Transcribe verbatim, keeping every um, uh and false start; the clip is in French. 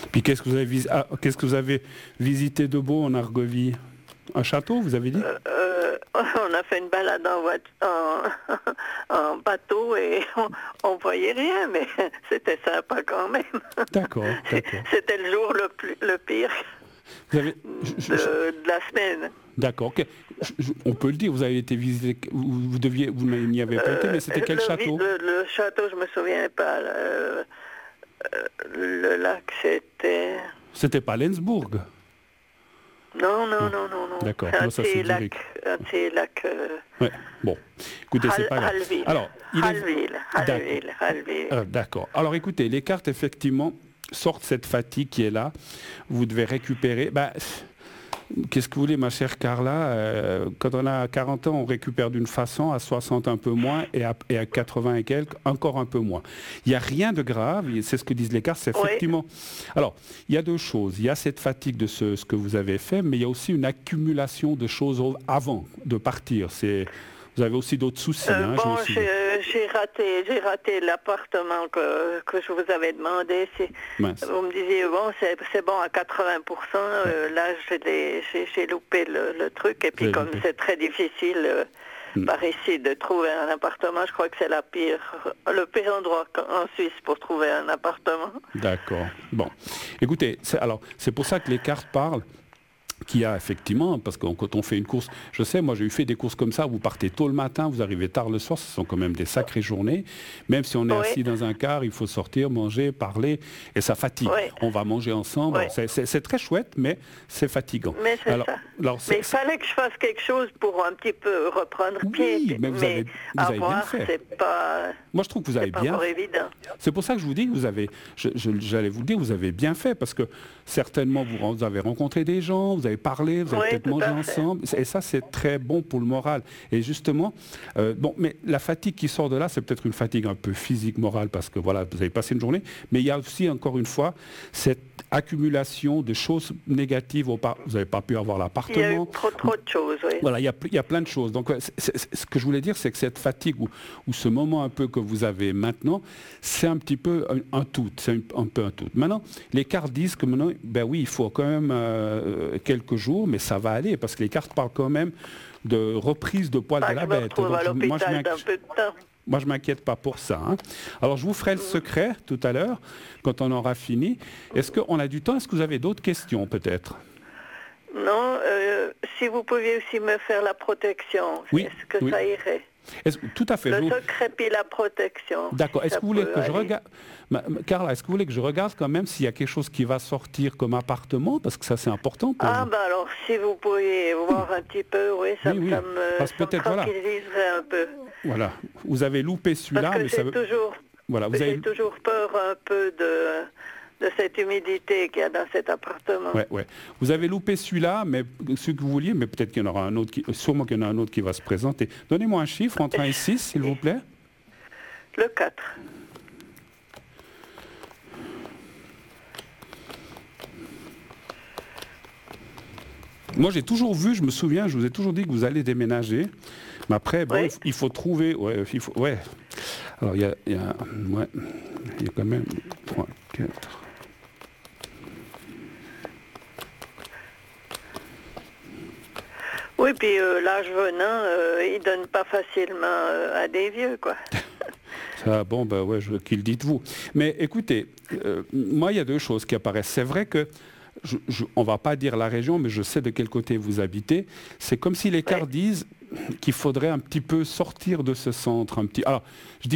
Puis qu'est-ce que vous avez, vis- ah, qu'est-ce que vous avez visité de beau en Argovie? Un château, vous avez dit? Euh, euh, on a fait une balade en, voit- en, en bateau et on, on voyait rien, mais c'était sympa quand même. D'accord, d'accord. C'était le jour le, plus, le pire Vous avez, de, je- je- de la semaine. d'accord. ok. Je- je- on peut le dire, vous avez été visité, vous, vous deviez, vous n'y avez pas été, mais c'était quel le, vi- château? le, le château, je me souviens pas. Le, euh, le lac, c'était... C'était pas Lenzbourg. Non, non, non, non, non. D'accord. Un Non, ça, de c'est ces Zurich. lacs, un de ces lacs... euh, Ouais. Bon. Écoutez, c'est Hal- pas grave. Halville. Alors, il est- Halville, Halville, Halville. Euh, D'accord. Alors écoutez, les cartes effectivement sortent cette fatigue qui est là. Vous devez récupérer. Bah, qu'est-ce que vous voulez, ma chère Carla? Euh, quand on a quarante ans, on récupère d'une façon, à soixante un peu moins, et à, et à quatre-vingts et quelques, encore un peu moins. Il n'y a rien de grave, et c'est ce que disent les cartes, c'est Oui. effectivement... Alors, il y a deux choses. Il y a cette fatigue de ce, ce que vous avez fait, mais il y a aussi une accumulation de choses au- avant de partir. C'est... Vous avez aussi d'autres soucis, Euh, hein, je bon, me souviens. j'ai j'ai raté, j'ai raté l'appartement que, que je vous avais demandé. C'est- Mince. Vous me disiez, bon, c'est c'est bon à quatre-vingts pour cent. euh, là, j'ai les- j'ai j'ai loupé le, le truc. Et puis, Vous avez comme loupé. c'est très difficile euh, Mm. par ici de trouver un appartement, je crois que c'est la pire, le pire endroit en Suisse pour trouver un appartement. D'accord. Bon. Écoutez, c'est, alors, c'est pour ça que les cartes parlent qu'il y a effectivement, parce que quand on fait une course, je sais, moi j'ai eu fait des courses comme ça, vous partez tôt le matin, vous arrivez tard le soir, ce sont quand même des sacrées journées. Même si on est Oui. assis dans un car, il faut sortir, manger, parler, et ça fatigue. Oui. On va manger ensemble, Oui. c'est, c'est- c'est très chouette, mais c'est fatigant. Mais c'est alors, ça. alors, c'est- Mais il fallait que je fasse quelque chose pour un petit peu reprendre Oui, pied. mais vous avez- vous avez bien avoir, fait. c'est pas, moi je trouve que vous avez c'est pas bien encore évident. C'est pour ça que je vous dis que vous avez, je- je- j'allais vous le dire, vous avez bien fait, parce que certainement vous, vous avez rencontré des gens, vous avez parlé, vous avez Oui, peut-être tout mangé à fait. ensemble, et ça c'est très bon pour le moral. Et justement, euh, bon, mais la fatigue qui sort de là, c'est peut-être une fatigue un peu physique, morale, parce que voilà, vous avez passé une journée, mais il y a aussi, encore une fois, cette accumulation de choses négatives. Au par- Vous n'avez pas pu avoir Il y a eu l'appartement. trop, trop de choses, oui. Voilà, il y, a, il y a plein de choses. Donc, euh, c'est- c'est- ce que je voulais dire, c'est que cette fatigue ou, ou ce moment un peu que vous avez maintenant, c'est un petit peu un, un tout. C'est un, un peu un tout. Maintenant, les cartes disent que maintenant, ben oui, il faut quand même euh, quelques jours, mais ça va aller, parce que les cartes parlent quand même de reprise de poil Ah, de je la me bête. retrouve Donc, à je- moi, je l'hôpital m'inqui- d'un peu de temps. moi, je ne m'inquiète pas pour ça. hein. Alors, je vous ferai le secret tout à l'heure, quand on aura fini. Est-ce qu'on a du temps? Est-ce que vous avez d'autres questions, peut-être? Non, euh, si vous pouviez aussi me faire la protection, Oui, est-ce que oui. ça irait? Est-ce- Tout à fait. je Le vous- secret puis la protection. D'accord. si Est-ce ça que vous voulez peut que je aller. regarde, Ma- ma- Carla, est-ce que vous voulez que je regarde quand même s'il y a quelque chose qui va sortir comme appartement, parce que ça c'est important pour Ah vous. ben alors, si vous pourriez voir un petit peu, oui, ça, Oui, oui. ça me, Parce que ça me peut-être, voilà. tranquilliserait un peu. Voilà. Vous avez loupé celui-là, Parce que mais ça j'ai veut. toujours, Voilà. Vous j'ai avez. toujours peur un peu de, de cette humidité qu'il y a dans cet appartement. Ouais, ouais. Vous avez loupé celui-là, mais ce que vous vouliez, mais peut-être qu'il y en aura un autre, qui... sûrement qu'il y en a un autre qui va se présenter. Donnez-moi un chiffre entre un et six, s'il vous plaît. Le quatre. Moi, j'ai toujours vu, je me souviens, je vous ai toujours dit que vous allez déménager. Mais après, bon, Oui. il faut- il faut trouver. Ouais, il faut, ouais. Alors, il y a, il y a- ouais, il y a quand même trois, quatre. Oui, puis euh, l'âge venant, euh, il donne pas facilement euh, à des vieux, quoi. Ça, bon, ben ouais, je, qu'il dites-vous. Mais écoutez, euh, moi, il y a deux choses qui apparaissent. C'est vrai que, je, je- on ne va pas dire la région, mais je sais de quel côté vous habitez. C'est comme si les cartes disent qu'il faudrait un petit peu sortir de ce centre. Un petit, alors, je dis